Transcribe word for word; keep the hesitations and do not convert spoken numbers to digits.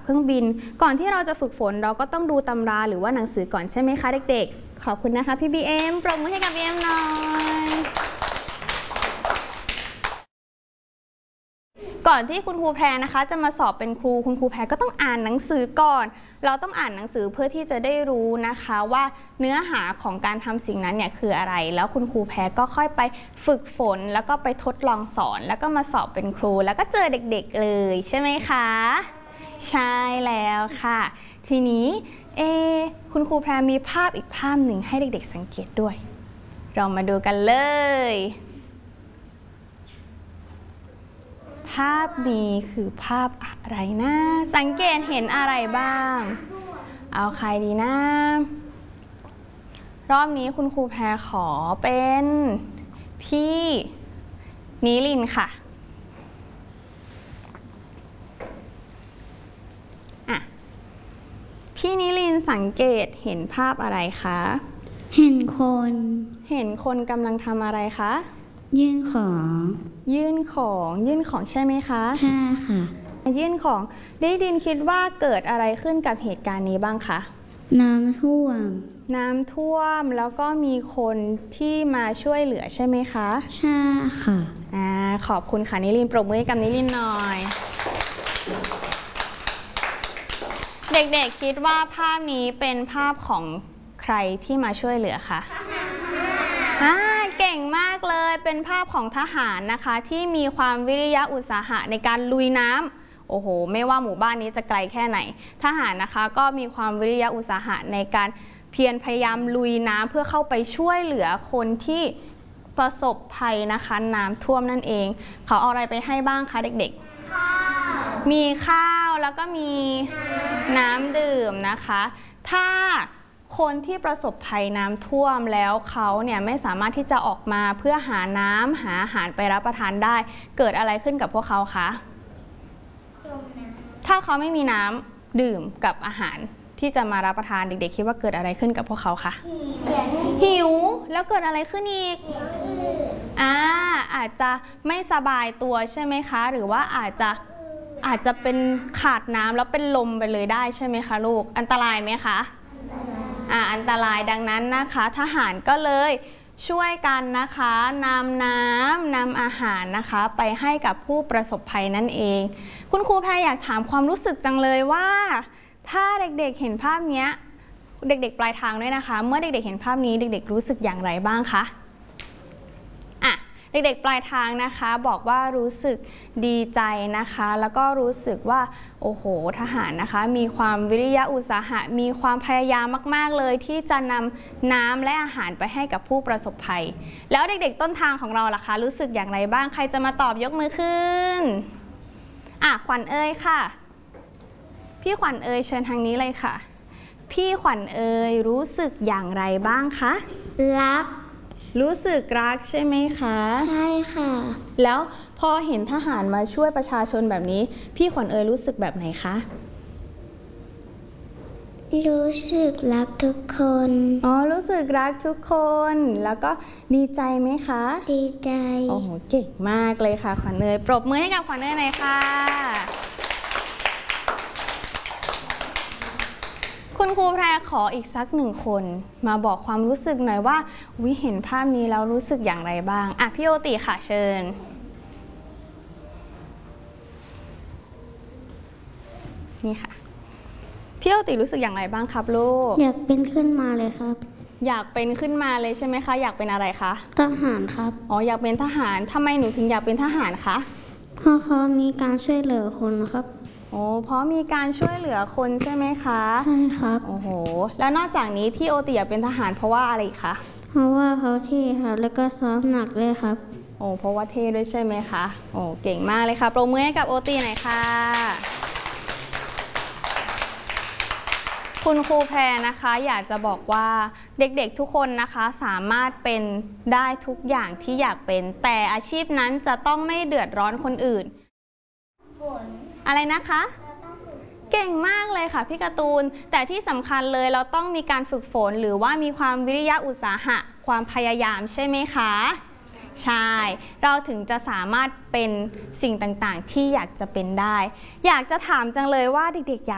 เครื่องบินก่อนที่เราจะฝึกฝนเราก็ต้องดูตำราหรือว่าหนังสือก่อนใช่ไหมคะเด็กๆขอบคุณนะคะพี่บีเอ็มปรบมือให้กับบีเอ็มหน่อยก่อนที่คุณครูแพรนะคะจะมาสอบเป็นครูคุณครูแพรก็ต้องอ่านหนังสือก่อนเราต้องอ่านหนังสือเพื่อที่จะได้รู้นะคะว่าเนื้อหาของการทำสิ่งนั้นเนี่ยคืออะไรแล้วคุณครูแพรก็ค่อยไปฝึกฝนแล้วก็ไปทดลองสอนแล้วก็มาสอบเป็นครูแล้วก็เจอเด็กๆเลยใช่ไหมคะใช่แล้วค่ะทีนี้เอคุณครูแพรมีภาพอีกภาพหนึ่งให้เด็กๆสังเกตด้วยเรามาดูกันเลยภาพนี้คือภาพอะไรนะสังเกตเห็นอะไรบ้างเอาใครดีนะรอบนี้คุณครูแพรขอเป็นพี่นิลินค่ะอ่ะพี่นิลินสังเกตเห็นภาพอะไรคะเห็นคนเห็นคนกำลังทำอะไรคะยื่นของยื่นของยื่นของใช่ไหมคะใช่ค่ะยื่นของได้ดินคิดว่าเกิดอะไรขึ้นกับเหตุการณ์นี้บ้างคะน้ำท่วมน้ำท่วมแล้วก็มีคนที่มาช่วยเหลือใช่ไหมคะใช่ค่ะอ่าขอบคุณค่ะนิลินปรบมือให้กับนิลินหน่อยเด็กๆคิดว่าภาพนี้เป็นภาพของใครที่มาช่วยเหลือคะอ่าเก่งมากเลยเป็นภาพของทหารนะคะที่มีความวิริยะอุตสาหะในการลุยน้ำโอ้โหไม่ว่าหมู่บ้านนี้จะไกลแค่ไหนทหารนะคะก็มีความวิริยะอุตสาหะในการเพียรพยายามลุยน้ำเพื่อเข้าไปช่วยเหลือคนที่ประสบภัยนะคะน้ำท่วมนั่นเองเขาเอาอะไรไปให้บ้างคะเด็กๆมีข้าวแล้วก็มีน้ำดื่มนะคะถ้าคนที่ประสบภัยน้ำท่วมแล้วเขาเนี่ยไม่สามารถที่จะออกมาเพื่อหาน้ำหาอาหารไปรับประทานได้เกิดอะไรขึ้นกับพวกเขาคะถ้าเขาไม่มีน้ำดื่มกับอาหารที่จะมารับประทานเด็กๆคิดว่าเกิดอะไรขึ้นกับพวกเขาคะหิวแล้วเกิดอะไรขึ้นอีกอ่าอาจจะไม่สบายตัวใช่ไหมคะหรือว่าอาจจะอาจจะเป็นขาดน้ำแล้วเป็นลมไปเลยได้ใช่ไหมคะลูกอันตรายไหมคะอ่าอันตรายดังนั้นนะคะทหารก็เลยช่วยกันนะคะนำน้ำนำอาหารนะคะไปให้กับผู้ประสบภัยนั่นเองคุณครูแพรอยากถามความรู้สึกจังเลยว่าถ้าเด็กๆเห็นภาพนี้เด็กๆปลายทางด้วยนะคะเมื่อเด็กๆเห็นภาพนี้เด็กๆรู้สึกอย่างไรบ้างคะอ่ะเด็กๆปลายทางนะคะบอกว่ารู้สึกดีใจนะคะแล้วก็รู้สึกว่าโอ้โหทหารนะคะมีความวิริยะอุตสาหะมีความพยายามมากๆเลยที่จะนำน้ำและอาหารไปให้กับผู้ประสบภัยแล้วเด็กๆต้นทางของเราล่ะคะรู้สึกอย่างไรบ้างใครจะมาตอบยกมือขึ้นอ่ะขวัญเอ่ยค่ะพี่ขวัญเอ่ยเชิญทางนี้เลยค่ะพี่ขวัญเอ่ยรู้สึกอย่างไรบ้างคะรักรู้สึกรักใช่ไหมคะใช่ค่ะแล้วพอเห็นทหารมาช่วยประชาชนแบบนี้พี่ขวัญเอ่ยรู้สึกแบบไหนคะรู้สึกรักทุกคนอ๋อรู้สึกรักทุกคนแล้วก็ดีใจไหมคะดีใจโอ้โหเก่งมากเลยค่ะขวัญเอ่ยปรบมือให้กับขวัญเอ่ยหน่อยค่ะคุณครูแพรขออีกสักหนึ่งคนมาบอกความรู้สึกหน่อยว่าวิเห็นภาพนี้แล้วรู้สึกอย่างไรบ้างอ่ะพี่โอติค่ะเชิญนี่ค่ะพี่โอติรู้สึกอย่างไรบ้างครับลูกอยากเป็นขึ้นมาเลยครับอยากเป็นขึ้นมาเลยใช่ไหมคะอยากเป็นอะไรคะทหารครับอ๋ออยากเป็นทหารทำไมหนูถึงอยากเป็นทหารคะเพราะเขามีการช่วยเหลือคนครับโอ้เพราะมีการช่วยเหลือคนใช่ไหมคะใช่ครับโอ้โหแล้วนอกจากนี้ที่โอติอยากเป็นทหารเพราะว่าอะไรคะเพราะว่าเขาเท่ครับแล้วก็ซ้อมหนักเลยครับโอ้เพราะว่าเท่ด้วยใช่ไหมคะโอ้เก่งมากเลยค่ะปรบมือให้กับโอติหน่อยค่ะคุณครูแพรนะคะอยากจะบอกว่าเด็กๆทุกคนนะคะสามารถเป็นได้ทุกอย่างที่อยากเป็นแต่อาชีพนั้นจะต้องไม่เดือดร้อนคนอื่นอะไรนะคะเก่งมากเลยค่ะพี่การ์ตูนแต่ที่สำคัญเลยเราต้องมีการฝึกฝนหรือว่ามีความวิริยะอุตสาหะความพยายามใช่ไหมคะใช่เราถึงจะสามารถเป็นสิ่งต่างๆที่อยากจะเป็นได้อยากจะถามจังเลยว่าเด็กๆอยาก